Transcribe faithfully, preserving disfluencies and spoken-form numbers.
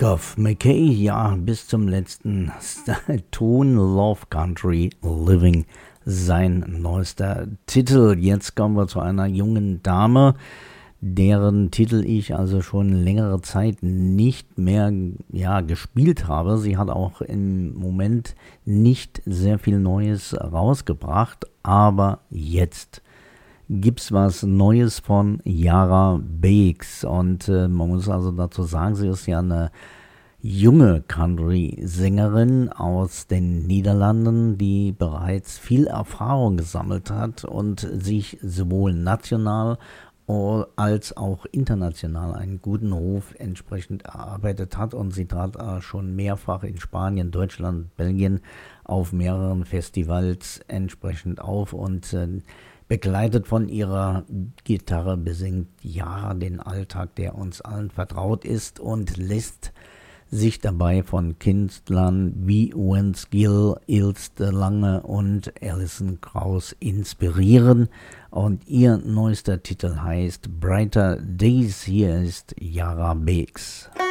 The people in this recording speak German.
Duff McKay, ja, bis zum letzten Ton Love Country Living, sein neuester Titel. Jetzt kommen wir zu einer jungen Dame, deren Titel ich also schon längere Zeit nicht mehr ja, gespielt habe. Sie hat auch im Moment nicht sehr viel Neues rausgebracht, aber jetzt gibt's was Neues von Yara Bakes und äh, man muss also dazu sagen, sie ist ja eine junge Country-Sängerin aus den Niederlanden, die bereits viel Erfahrung gesammelt hat und sich sowohl national als auch international einen guten Ruf entsprechend erarbeitet hat, und sie trat äh, schon mehrfach in Spanien, Deutschland, Belgien auf mehreren Festivals entsprechend auf und äh, begleitet von ihrer Gitarre besingt Yara den Alltag, der uns allen vertraut ist, und lässt sich dabei von Künstlern wie Vince Gill, Ilse Lange und Alison Krauss inspirieren. Und ihr neuester Titel heißt Brighter Days. Hier ist Yara Bakes.